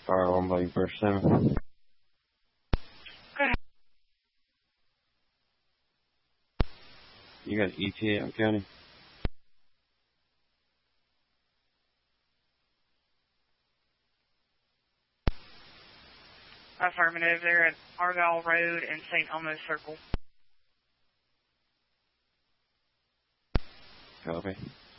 Fire 1 by Burst 7. You got ETA on county? Affirmative. They're at Argyle Road and St. Elmo's Circle. Copy.